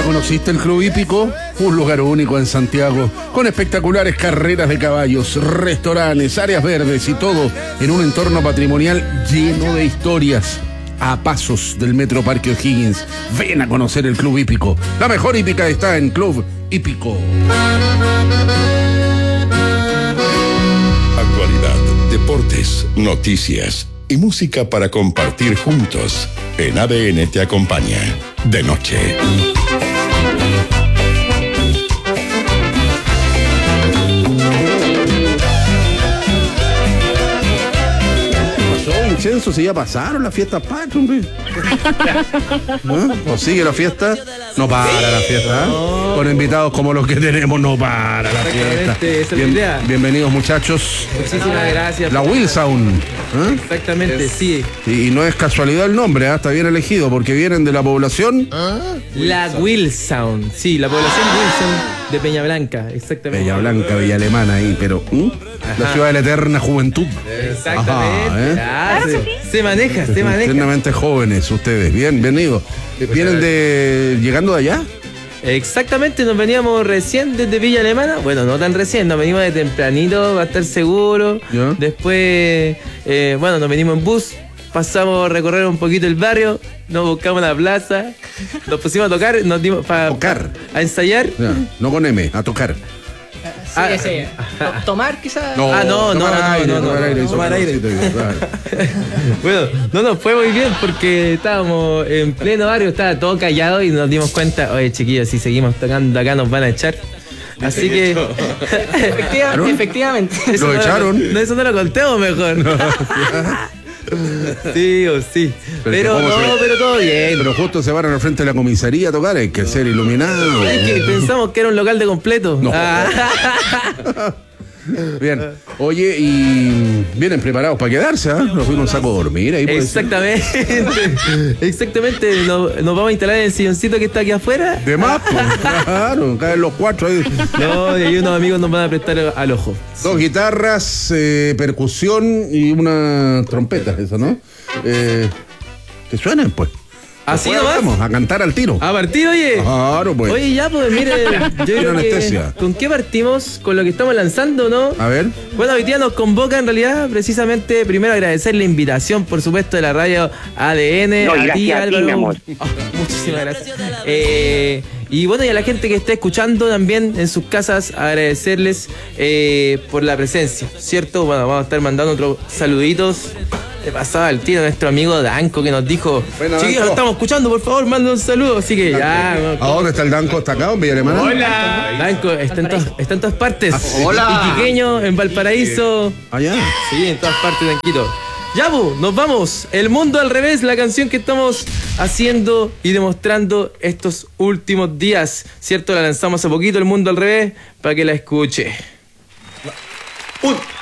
conociste el Club Hípico? Un lugar único en Santiago, con espectaculares carreras de caballos, restaurantes, áreas verdes y todo en un entorno patrimonial lleno de historias. A pasos del Metro Parque O'Higgins, ven a conocer el Club Hípico. La mejor hípica está en Club Hípico. Actualidad, deportes, noticias y música para compartir juntos. En ADN te acompaña de noche. Vincenzo, si ya pasaron las fiestas patrias, hombre. ¿No? ¿O sigue la fiesta? No para la fiesta, ¿eh? Con invitados como los que tenemos, no para la fiesta. Esa es la idea. Bienvenidos, muchachos. Muchísimas gracias. La Will Sound. ¿Eh? Exactamente, sí. Y no es casualidad el nombre, ¿eh? Está bien elegido, porque vienen de la población. La Will Sound. Sí, la población Will Sound de Peña Blanca, exactamente. Peña Blanca, Villa Alemana ahí, pero la ciudad de la eterna juventud. Exactamente. Ajá, Se maneja. Eternamente jóvenes ustedes. Bienvenidos. ¿Vienen llegando de allá? Exactamente, nos veníamos recién desde Villa Alemana. Bueno, no tan recién, nos venimos de tempranito para estar seguros. Después, nos venimos en bus, pasamos a recorrer un poquito el barrio, nos buscamos una plaza, nos pusimos a tocar, nos dimos a ensayar. Ya, no con M, a tocar. Sí. ¿Tomar quizás? No, tomar aire. Bueno, no nos fue muy bien porque estábamos en pleno barrio, estaba todo callado y nos dimos cuenta, oye chiquillos, si seguimos tocando acá nos van a echar. Así que efectivamente. Lo echaron. No, eso no lo contemos mejor. Sí o sí. Pero todo bien. Pero justo se van al frente de la comisaría a tocar, hay que ser iluminado. Es que pensamos que era un local de completo. No. Bien. Oye, y vienen preparados para quedarse, ¿eh? Nos fuimos a dormir ahí. Exactamente. Nos vamos a instalar en el silloncito que está aquí afuera. De más, pues. Claro, caen los cuatro ahí. No, y ahí unos amigos nos van a prestar al ojo. 2 guitarras, percusión y una trompeta, eso, ¿no? Que suenen, pues. Así nomás. Vamos a cantar al tiro. ¿A partir, oye? Claro, pues. Oye, ya, pues, mire, yo creo anestesia. ¿Con qué partimos? Con lo que estamos lanzando, ¿no? A ver. Bueno, hoy día nos convoca, en realidad, precisamente, primero agradecer la invitación, por supuesto, de la radio ADN. No, a ti, Álvaro. Mi amor. Muchísimas gracias. Y bueno, y a la gente que está escuchando también en sus casas, agradecerles por la presencia, ¿cierto? Bueno, vamos a estar mandando otros saluditos. Le pasaba al tiro a nuestro amigo Danco que nos dijo, chiquillos, lo estamos escuchando, por favor, manden un saludo. Así que ya. ¿A dónde está el Danco? ¿Está acá en Villa Alemana? Hola. Danco está en todas partes. Hola. Iquiqueño, en Valparaíso. Allá. Sí, en todas partes, Danquito. Ya, nos vamos. El mundo al revés, la canción que estamos haciendo y demostrando estos últimos días. ¿Cierto? La lanzamos hace poquito, El mundo al revés, para que la escuche. 1